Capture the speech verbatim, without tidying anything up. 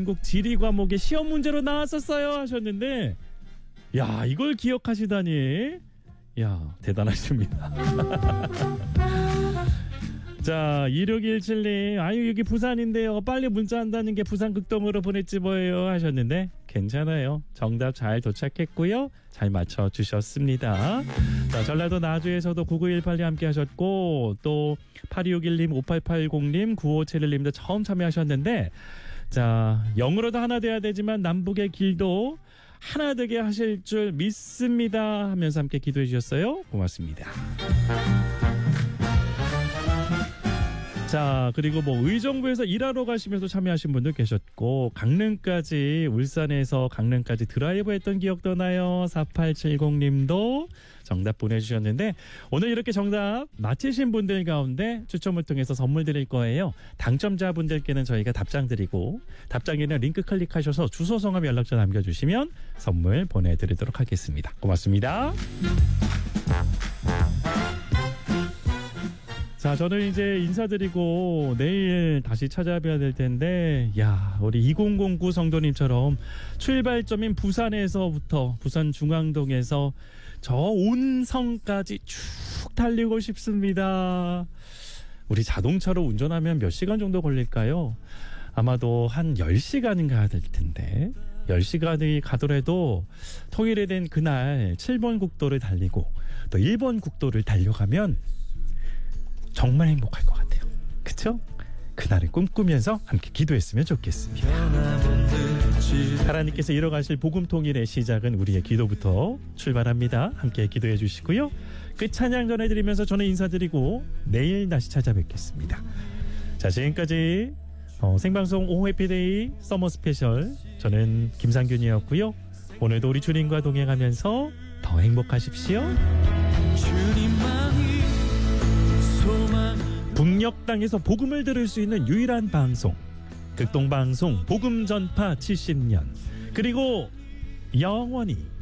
대한민국 지리 과목의 시험 문제로 나왔었어요 하셨는데, 야, 이걸 기억하시다니, 야, 대단하십니다. 자, 이육일칠 님, 아유, 여기 부산인데요. 빨리 문자 한다는 게 부산 극동으로 보냈지 뭐예요 하셨는데, 괜찮아요. 정답 잘 도착했고요. 잘 맞춰주셨습니다. 자, 전라도 나주에서도 구구일팔 님 함께 하셨고, 또 팔이육일 님, 오팔팔공 님, 구오칠일 님도 처음 참여하셨는데, 자, 영으로도 하나 돼야 되지만 남북의 길도 하나 되게 하실 줄 믿습니다 하면서 함께 기도해 주셨어요. 고맙습니다. 자, 그리고 뭐 의정부에서 일하러 가시면서 참여하신 분들 계셨고, 강릉까지, 울산에서 강릉까지 드라이브 했던 기억도 나요. 사팔칠공 님도 정답 보내주셨는데, 오늘 이렇게 정답 맞히신 분들 가운데 추첨을 통해서 선물 드릴 거예요. 당첨자분들께는 저희가 답장 드리고, 답장에는 링크 클릭하셔서 주소, 성함, 연락처 남겨주시면 선물 보내드리도록 하겠습니다. 고맙습니다. 자, 저는 이제 인사드리고 내일 다시 찾아뵈야 될 텐데, 야, 우리 이공공구 성도님처럼 출발점인 부산에서부터, 부산 중앙동에서 저 온성까지 쭉 달리고 싶습니다. 우리 자동차로 운전하면 몇 시간 정도 걸릴까요? 아마도 한 열 시간은 가야 될 텐데, 열 시간이 가더라도 통일이 된 그날 칠 번 국도를 달리고 또 일 번 국도를 달려가면 정말 행복할 것 같아요. 그쵸? 그날을 꿈꾸면서 함께 기도했으면 좋겠습니다. 하나님께서 이뤄가실 복음통일의 시작은 우리의 기도부터 출발합니다. 함께 기도해 주시고요. 끝 찬양 전해드리면서 저는 인사드리고 내일 다시 찾아뵙겠습니다. 자, 지금까지 어, 생방송 오후 해피데이 서머 스페셜, 저는 김상균이었고요. 오늘도 우리 주님과 동행하면서 더 행복하십시오. 북녘 땅에서 복음을 들을 수 있는 유일한 방송, 극동방송 복음 전파 칠십 년, 그리고 영원히